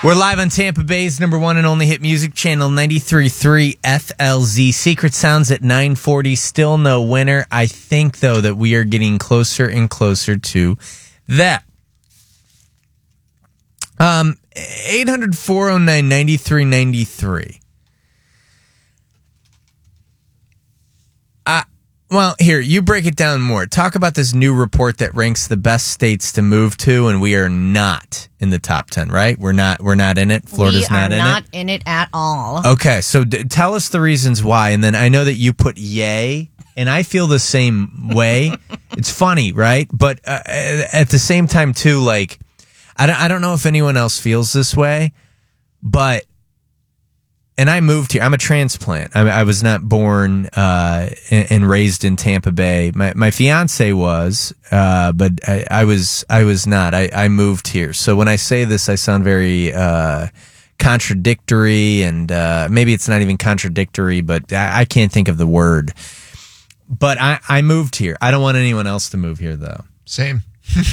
We're live on Tampa Bay's number one and only hit music channel, 93.3 FLZ. Secret Sounds at 9:40. Still no winner. I think, though, that we are getting closer and closer to that. 800-409-9393. Well, here, you break it down more. Talk about this new report that ranks the best states to move to, and we are not in the top 10, right? We're not in it. Florida's not in it. We are not in it at all. Okay, so tell us the reasons why, and then I know that you put yay, and I feel the same way. It's funny, right? But at the same time, too, like, I don't know if anyone else feels this way, but... And I moved here. I'm a transplant. I was not born and raised in Tampa Bay. My fiance was, but I was not. I moved here. So when I say this, I sound very contradictory, and maybe it's not even contradictory, but I can't think of the word. But I moved here. I don't want anyone else to move here, though. Same.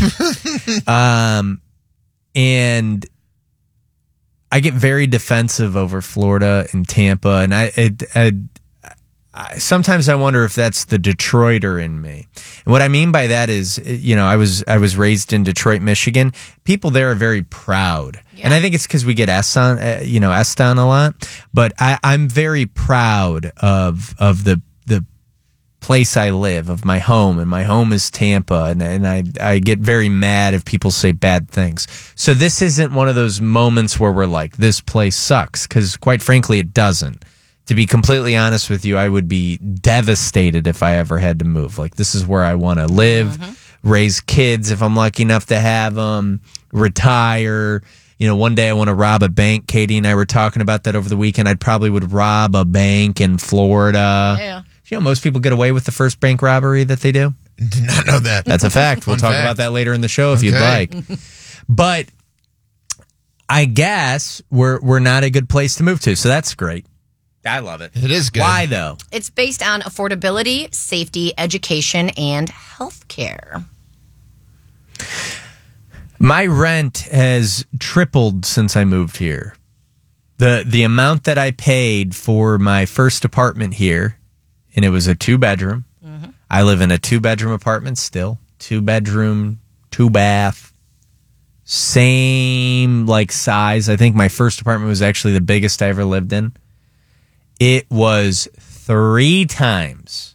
And I get very defensive over Florida and Tampa, and I sometimes I wonder if that's the Detroiter in me. And what I mean by that is, you know, I was raised in Detroit, Michigan. People there are very proud, and I think it's because we get S on a lot. But I'm very proud of the place I live, of my home, and my home is Tampa, and I get very mad if people say bad things. So this isn't one of those moments where we're like, this place sucks, because quite frankly, it doesn't. To be completely honest with you, I would be devastated if I ever had to move. Like, this is where I want to live, raise kids if I'm lucky enough to have them, retire. You know, one day I want to rob a bank. Katie and I were talking about that over the weekend. I probably would rob a bank in Florida. Yeah. You know, most people get away with the first bank robbery that they do. Did not know that. That's a fact. We'll talk about that later in the show if you'd like. But I guess we're not a good place to move to, so that's great. I love it. It is good. Why, though? It's based on affordability, safety, education, and healthcare. My rent has tripled since I moved here. The amount that I paid for my first apartment here, and it was a 2-bedroom. Mm-hmm. I live in a 2-bedroom apartment still. 2-bedroom, 2-bath. Same, like, size. I think my first apartment was actually the biggest I ever lived in. It was 3 times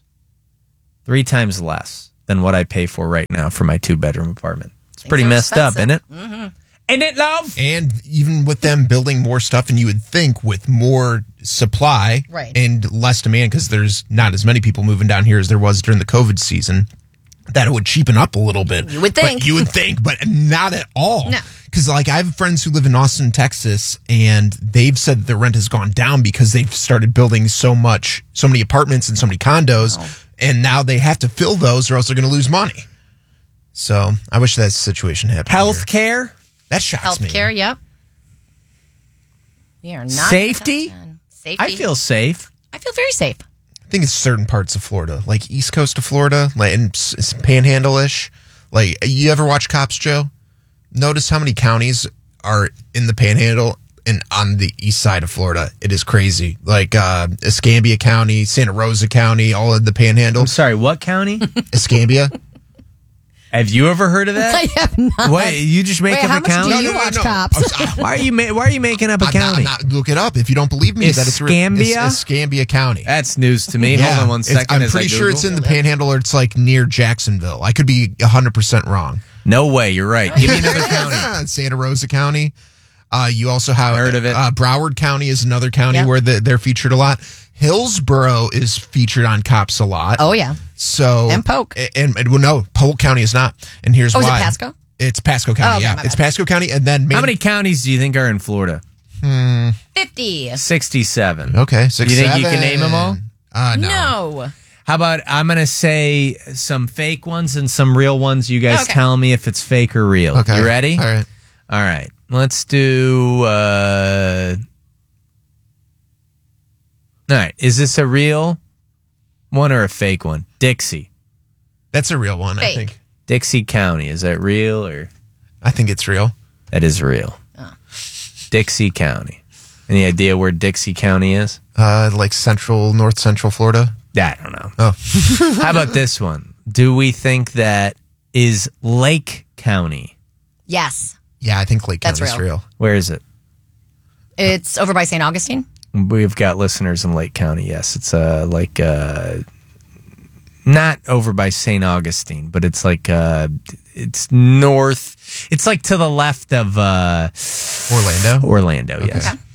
less than what I pay for right now for my 2-bedroom apartment. It's pretty messed up, isn't it? Mm-hmm. Ain't it, love? And even with them building more stuff, and you would think with more supply and less demand, because there's not as many people moving down here as there was during the COVID season, that it would cheapen up a little bit. You would think. But not at all. No. Because, like, I have friends who live in Austin, Texas, and they've said that their rent has gone down because they've started building so many apartments and so many condos, and now they have to fill those or else they're going to lose money. So I wish that situation happened. Healthcare? That shocks me. Healthcare, yep. We are not safety? Safety. I feel safe. I feel very safe. I think it's certain parts of Florida, like East Coast of Florida, like and Panhandle-ish. Like, you ever watch Cops, Joe? Notice how many counties are in the Panhandle and on the east side of Florida. It is crazy. Like Escambia County, Santa Rosa County, all of the Panhandle. I'm sorry, what county? Escambia. Have you ever heard of that? I have not. Wait, you just make up a county? How much do you watch Cops? Why are you making up a county? Look it up if you don't believe me. Escambia? It's Escambia County. That's news to me. Hold on one second. I'm pretty sure it's in the Panhandle, or it's like near Jacksonville. I could be 100% wrong. No way, you're right. Give me another county. Santa Rosa County. You also have heard of it. Broward County is another county where they're featured a lot. Hillsborough is featured on Cops a lot. Oh, yeah. So and Polk. And well, no, Polk County is not. And here's why. Is it Pasco? It's Pasco County, It's Pasco County. And then how many counties do you think are in Florida? 50. 67. Okay, 67. You think you can name them all? No. How about I'm going to say some fake ones and some real ones. You guys tell me if it's fake or real. Okay. You ready? All right. All right. Let's do... all right. Is this a real one or a fake one? Dixie. That's a real one, Fake. I think. Dixie County. Is that real or... I think it's real. That is real. Dixie County. Any idea where Dixie County is? Like north central Florida. I don't know. Oh, How about this one? Do we think that is Lake County? Yes. yeah, I think Lake That's County's real. real. Where is it? It's over by St. Augustine. We've got listeners in Lake County. Yes, it's not over by St. Augustine, but it's like it's north. It's like to the left of Orlando. Orlando. Yes. Okay.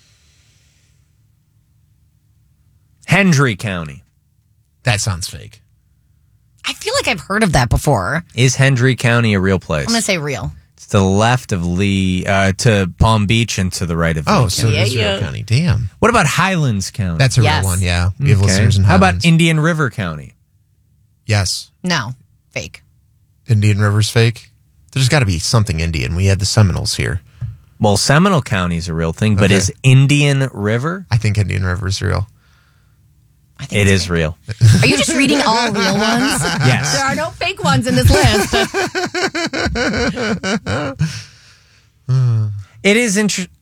Hendry County. That sounds fake. I feel like I've heard of that before. Is Hendry County a real place? I'm going to say real. It's to the left of Lee, to Palm Beach and to the right of Oh, Lee so County. it is Yeah, real yeah. county. Damn. What about Highlands County? That's a Yes. real one, yeah. We have Okay. listeners in How Highlands. about Indian River County? Yes. No. Fake. Indian River's fake? There's got to be something Indian. We had the Seminoles here. Well, Seminole County is a real thing, but Okay. is Indian River? I think Indian River's real. I think It it's is fake. real. Are you just reading all real ones? Yes. There are no fake ones in this list. It is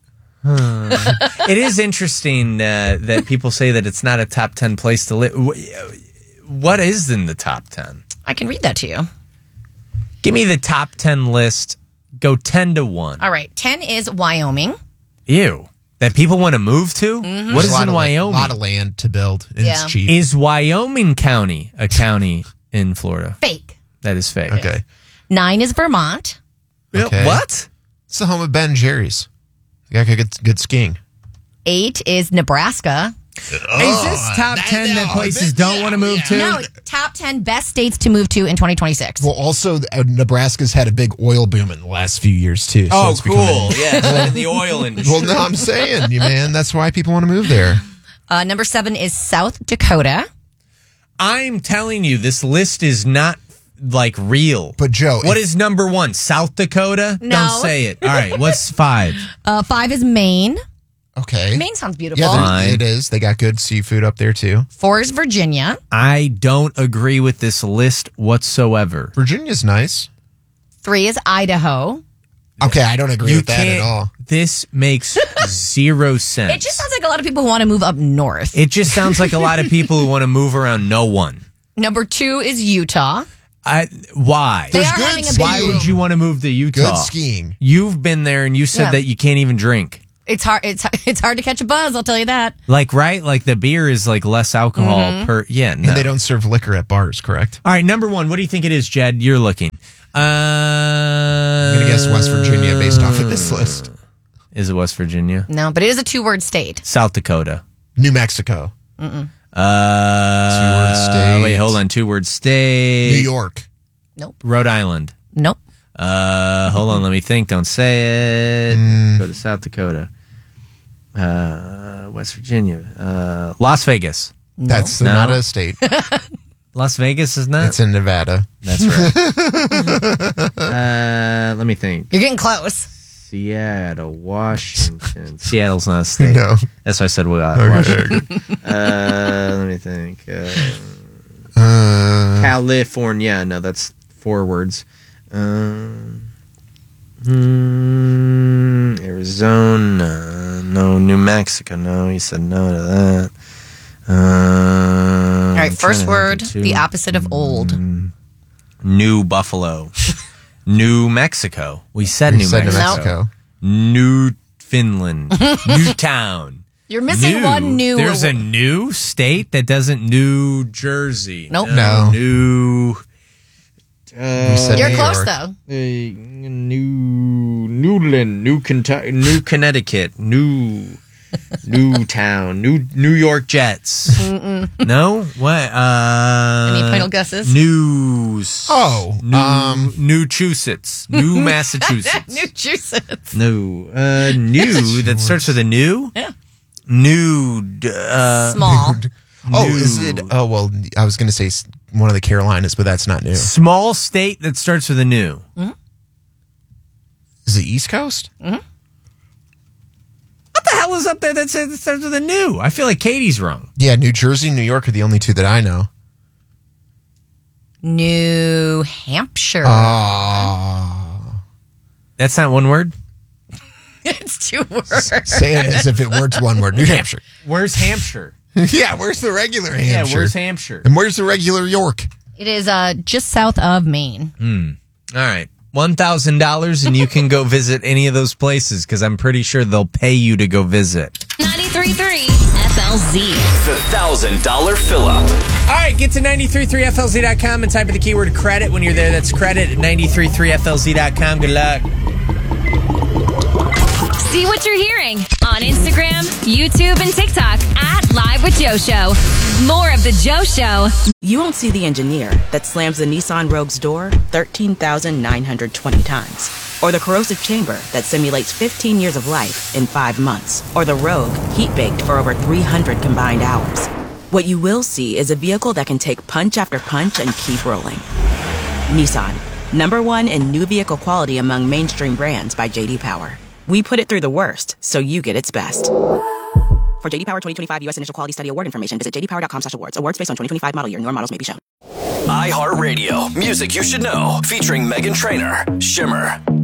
It is interesting that people say that it's not a top 10 place to live. What is in the top 10? I can read that to you. Give me the top 10 list. Go 10 to 1. All right. 10 is Wyoming. Ew. That people want to move to? Mm-hmm. What There's is a lot in of, Wyoming? A lot of land to build, and Yeah. it's cheap. Is Wyoming County a county in Florida? Fake. That is fake. Okay. 9 is Vermont. Okay. What? It's the home of Ben and Jerry's. They got good skiing. 8 is Nebraska. Is this top 10 that places don't want to move to? No, top 10 best states to move to in 2026. Well, also, Nebraska's had a big oil boom in the last few years, too. Oh, it's becoming- Yeah, in the oil industry. Well, no, I'm saying, you man, that's why people want to move there. Number 7 is South Dakota. I'm telling you, this list is not like real. But, Joe, What is number 1? South Dakota? No. Don't say it. All right, what's 5? 5 is Maine. Okay. Maine sounds beautiful. Yeah, Fine. it is. They got good seafood up there, too. 4 is Virginia. I don't agree with this list whatsoever. Virginia's nice. 3 is Idaho. Okay, I don't agree with that at all. This makes zero sense. It just sounds like a lot of people who want to move up north. It just sounds like a lot of people who want to move around no one. Number 2 is Utah. Why? They There's are good having a big Why would you want to move to Utah? Good skiing. You've been there and you said Yeah. that you can't even drink. It's hard. It's hard to catch a buzz. I'll tell you that. Like, right? Like the beer is like less alcohol per. Yeah, no. And they don't serve liquor at bars, correct? All right, number 1. What do you think it is, Jed? You're looking. I'm going to guess West Virginia based off of this list. Is it West Virginia? No, but it is a 2-word state. South Dakota. New Mexico. Two-word state. Wait, hold on. 2-word state. New York. Nope. Rhode Island. Nope. Hold on. Let me think. Don't say it. Go to South Dakota. West Virginia. Las Vegas. That's No. not a state. Las Vegas is not? It's in Nevada. That's right. Let me think. You're getting close. Seattle, Washington. Seattle's not a state. No. That's why I said Washington. Let me think. California. No, that's 4 words. Arizona. No. New Mexico. No, you said no to that. All right. First word, the opposite of old. New Buffalo. New Mexico. We said We New said New Mexico. Mexico. New Finland. New Town. You're missing one new. There's a new state that doesn't New Jersey. Nope. No. New. We said You're New close York. though. New Newland, New Kentucky, New Connecticut, New Town, New York Jets. No, what? Any final guesses? News. Oh, New Massachusetts. New Massachusetts. New Massachusetts. New. New that starts with a new. Yeah. New. Small. Oh, is it? Oh, well, I was going to say one of the Carolinas, but that's not new. Small state that starts with a new. Is it East Coast? What the hell is up there that says it starts with a new? I feel like Katie's wrong. Yeah, New Jersey, New York are the only two that I know. New Hampshire. Oh. That's not one word? It's 2 words. Say it as if it works one word. New Hampshire. Where's Hampshire? Yeah, where's the regular Hampshire? Yeah, where's Hampshire? And where's the regular York? It is just south of Maine. All right. $1,000 and you can go visit any of those places because I'm pretty sure they'll pay you to go visit. 93.3 FLZ. The $1,000 fill-up. All right, get to 933flz.com and type in the keyword credit. When you're there, that's credit at 933flz.com. Good luck. See what you're hearing on Instagram, YouTube, and TikTok at Live with Joe Show. More of The Joe Show. You won't see the engineer that slams the Nissan Rogue's door 13,920 times. Or the corrosive chamber that simulates 15 years of life in 5 months. Or the Rogue heat-baked for over 300 combined hours. What you will see is a vehicle that can take punch after punch and keep rolling. Nissan, #1 in new vehicle quality among mainstream brands by J.D. Power. We put it through the worst, so you get its best. For J.D. Power 2025 U.S. Initial Quality Study Award information, visit jdpower.com/awards. Awards based on 2025 model year. Newer models may be shown. iHeartRadio. Music you should know. Featuring Meghan Trainor, Shimmer.